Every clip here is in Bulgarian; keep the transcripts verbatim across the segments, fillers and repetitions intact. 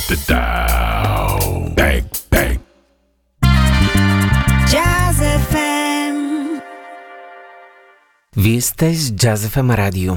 down. Bang, bang. Jazz еф ем. Вие сте с Jazz еф ем радио.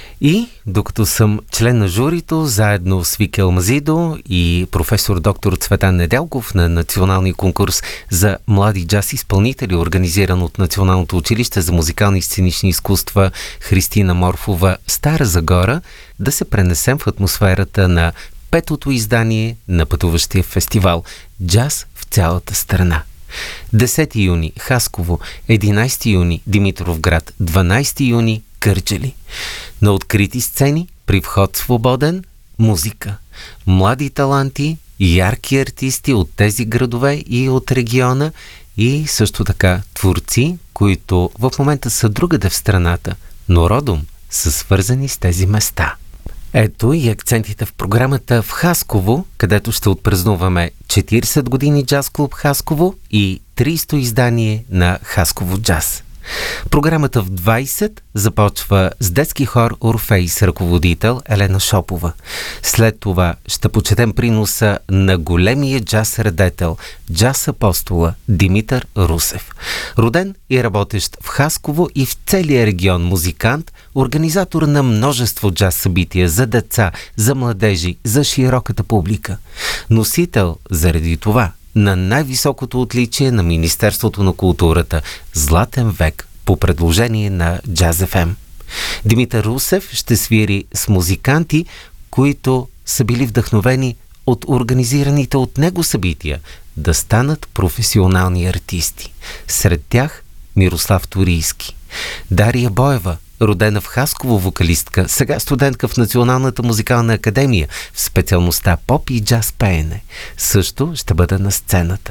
И докато съм член на журито, заедно с Вики Алмазидо и професор доктор Цветан Неделков на националния конкурс за млади джаз изпълнители, организиран от Националното училище за музикални и сценични изкуства Христина Морфова, Стара Загора, да се пренесем в атмосферата на петото издание на пътуващия фестивал «Джаз в цялата страна». десети юни – Хасково, единайсети юни – Димитровград, дванайсети юни – Кърджали. На открити сцени, при вход свободен, музика. Млади таланти, ярки артисти от тези градове и от региона и също така творци, които в момента са другаде в страната, но родом са свързани с тези места. Ето и акцентите в програмата в Хасково, където ще отпразнуваме четирийсет години джаз клуб Хасково и трийсето издание на Хасково джаз. Програмата в двайсет започва с детски хор Орфей с ръководител Елена Шопова. След това ще почетем приноса на големия джаз редетел, джаз апостола Димитър Русев. Роден и работещ в Хасково и в целия регион музикант, организатор на множество джаз събития за деца, за младежи, за широката публика. Носител заради това на най-високото отличие на Министерството на културата Златен век по предложение на Jazz еф ем. Димитър Русев ще свири с музиканти, които са били вдъхновени от организираните от него събития да станат професионални артисти. Сред тях Мирослав Турийски. Дария Боева, родена в Хасково вокалистка, сега студентка в Националната музикална академия в специалността поп и джаз пеене, също ще бъде на сцената.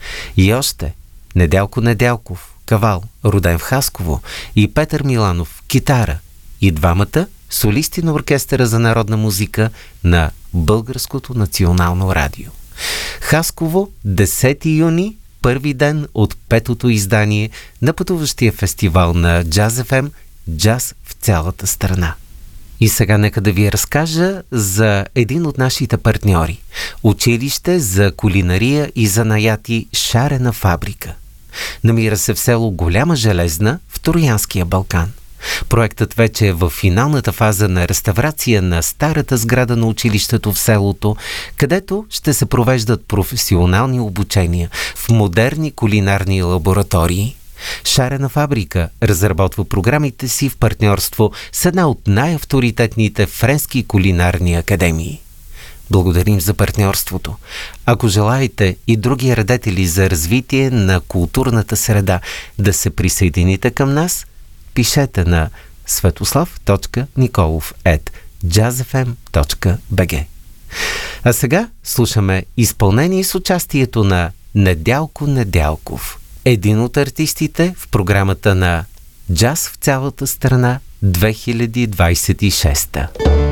И още Неделко Неделков, кавал, роден в Хасково, и Петър Миланов, китара, и двамата солисти на Оркестъра за народна музика на Българското национално радио. Хасково, десети юни, първи ден от петото издание на пътуващия фестивал на Jazz еф ем «Джаз в цялата страна». И сега нека да ви разкажа за един от нашите партньори – училище за кулинария и занаяти Шарена фабрика. Намира се в село Голяма Железна в Троянския Балкан. Проектът вече е в финалната фаза на реставрация на старата сграда на училището в селото, където ще се провеждат професионални обучения в модерни кулинарни лаборатории. Шарена фабрика разработва програмите си в партньорство с една от най-авторитетните френски кулинарни академии. Благодарим за партньорството. Ако желаете и други радетели за развитие на културната среда да се присъедините към нас, пишете на светослав точка николов ет джаз еф ем точка би джи. А сега слушаме изпълнение с участието на Недялко Недялков, един от артистите в програмата на Джаз в цялата страна две хиляди двайсет и шеста.